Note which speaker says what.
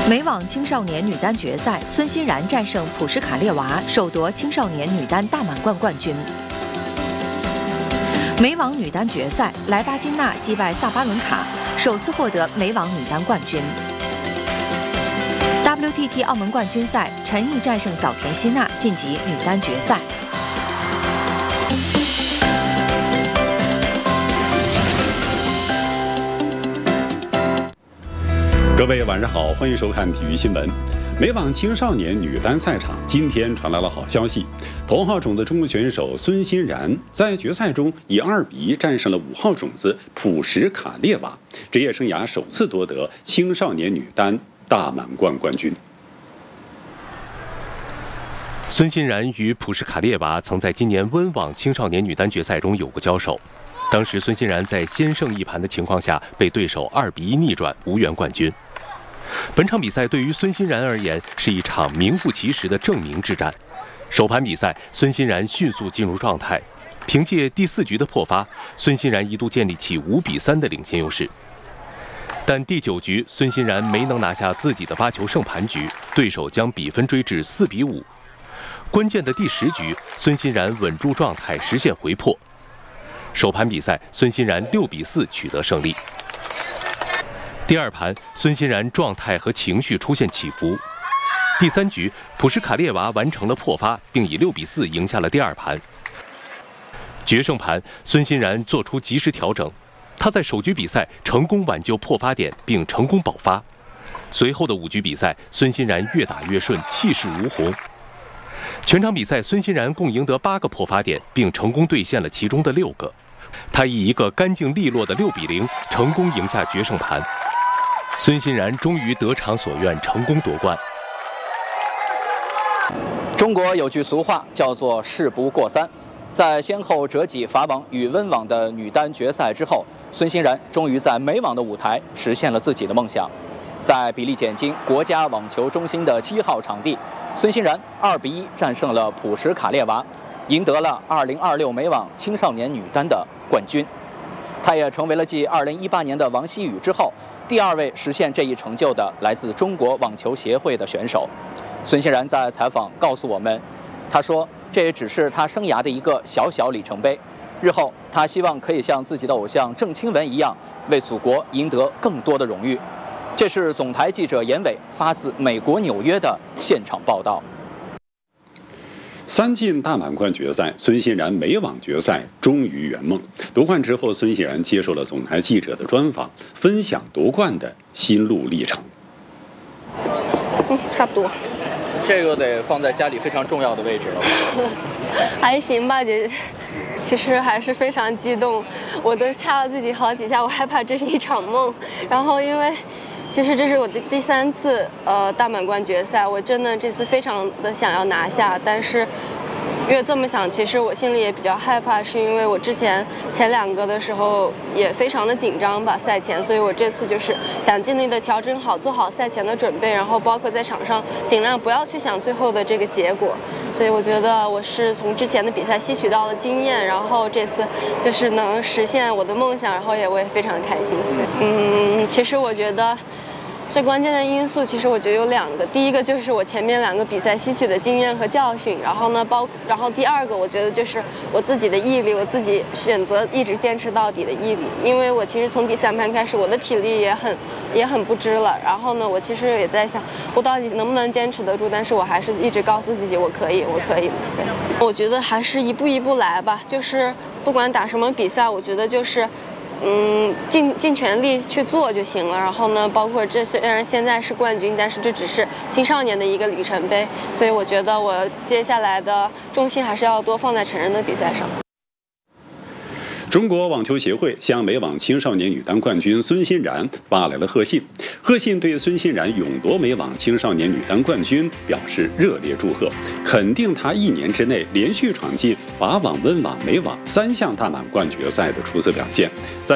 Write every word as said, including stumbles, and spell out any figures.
Speaker 1: 美网青少年女单决赛，孙欣然战胜普什卡列娃，首夺青少年女单大满贯冠军。美网女单决赛，莱巴金娜击败萨巴伦卡，首次获得美网女单冠军。W T T 澳门冠军赛，陈毅战胜早田希娜，晋级女单决赛。
Speaker 2: 各位晚上好，欢迎收看体育新闻。美网青少年女单赛场今天传来了好消息，头号种子中国选手孙欣然在决赛中以二比一战胜了五号种子普什卡列娃，职业生涯首次夺得青少年女单大满贯冠军。
Speaker 3: 孙欣然与普什卡列娃曾在今年温网青少年女单决赛中有过交手，当时孙欣然在先胜一盘的情况下被对手二比一逆转，无缘冠军。本场比赛对于孙欣然而言是一场名副其实的证明之战。首盘比赛，孙欣然迅速进入状态，凭借第四局的破发，孙欣然一度建立起五比三的领先优势。但第九局，孙欣然没能拿下自己的八球胜盘局，对手将比分追至四比五。关键的第十局，孙欣然稳住状态，实现回破。首盘比赛，孙欣然六比四取得胜利。第二盘，孙欣然状态和情绪出现起伏。第三局，普什卡列娃完成了破发，并以六比四赢下了第二盘。决胜盘，孙欣然做出及时调整，他在首局比赛成功挽救破发点，并成功保发。随后的五局比赛，孙欣然越打越顺，气势如虹。全场比赛，孙欣然共赢得八个破发点，并成功兑现了其中的六个。他以一个干净利落的六比零成功赢下决胜盘。孙欣然终于得偿所愿，成功夺冠。
Speaker 4: 中国有句俗话叫做事不过三，在先后折戟法网与温网的女单决赛之后，孙欣然终于在美网的舞台实现了自己的梦想。在比利简金国家网球中心的七号场地，孙欣然二比一战胜了普什卡列娃，赢得了二零二六美网青少年女单的冠军。她也成为了继二零一八年的王希雨之后，第二位实现这一成就的来自中国网球协会的选手。孙欣然在采访告诉我们，他说这也只是他生涯的一个小小里程碑，日后他希望可以像自己的偶像郑钦文一样，为祖国赢得更多的荣誉。这是总台记者严伟发自美国纽约的现场报道。
Speaker 2: 三进大满贯决赛，孙欣然美网决赛终于圆梦。夺冠之后，孙欣然接受了总台记者的专访，分享夺冠的心路历程。
Speaker 5: 嗯，差不多。
Speaker 4: 这个得放在家里非常重要的位置了。
Speaker 5: 还行吧，姐。其实还是非常激动，我都掐了自己好几下，我害怕这是一场梦。然后因为其实这是我的第三次呃大满贯决赛，我真的这次非常的想要拿下，但是越这么想，其实我心里也比较害怕，是因为我之前前两个的时候也非常的紧张吧，赛前，所以我这次就是想尽力的调整好，做好赛前的准备，然后包括在场上尽量不要去想最后的这个结果。所以我觉得我是从之前的比赛吸取到了经验，然后这次就是能实现我的梦想，然后也我也非常开心。嗯，其实我觉得最关键的因素，其实我觉得有两个。第一个就是我前面两个比赛吸取的经验和教训，然后呢，包然后第二个我觉得就是我自己的毅力，我自己选择一直坚持到底的毅力。因为我其实从第三盘开始，我的体力也很也很不支了。然后呢，我其实也在想，我到底能不能坚持得住？但是我还是一直告诉自己，我可以，我可以。对，我觉得还是一步一步来吧。就是不管打什么比赛，我觉得就是。嗯，尽尽全力去做就行了。然后呢，包括这虽然现在是冠军，但是这只是青少年的一个里程碑，所以我觉得我接下来的重心还是要多放在成人的比赛上。
Speaker 2: 中国网球协会向美网青少年女单冠军孙欣然发来了贺信，贺信对孙欣然勇夺美网青少年女单冠军表示热烈祝贺，肯定她一年之内连续闯进法网、温网、美网三项大满贯决赛的出色表现。在